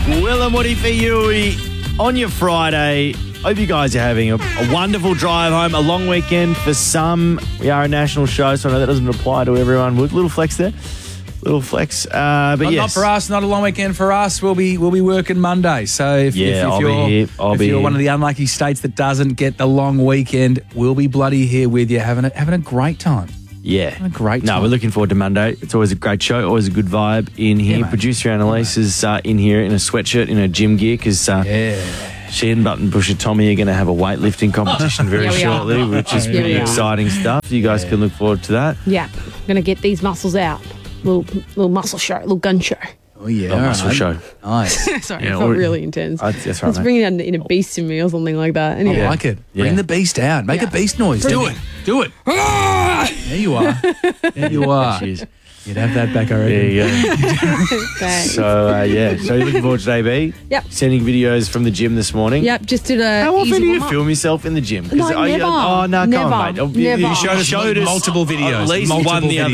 Will and Woody for you on your Friday. Hope you guys are having a wonderful drive home, a long weekend for some. We are a national show, so I know that doesn't apply to everyone. Little flex there. Little flex. But not, yes. not for us, not a long weekend for us. We'll be working Monday. So if I'll you're, be here. if you're one of the unlucky states that doesn't get the long weekend, we'll be bloody here with you, having a great time. Yeah. A great time. No, we're looking forward to Monday. It's always a great show, always a good vibe in here. Yeah, Producer Annalise is in here in a sweatshirt, in her gym gear, because she and Button Pusher Tommy are going to have a weightlifting competition very shortly, which is pretty exciting stuff. You guys can look forward to that. Yeah. Going to get these muscles out. Little muscle show, little gun show. Oh, yeah. Muscle show. Nice. Sorry, it felt really intense. That's right, Let's bring in a beast in me or something like that. Anyway. I like it. Bring the beast out. Make a beast noise. Do it. There you are. There you are. Jeez. You'd have that back already. There you go. Thanks. So you're looking forward to AB? Yep. Sending videos from the gym this morning? Yep, just did a How often easy do you warm-up. film yourself in the gym? No, never. Oh, no, come on, mate. Never. You showed us multiple videos. At least Multiple one the other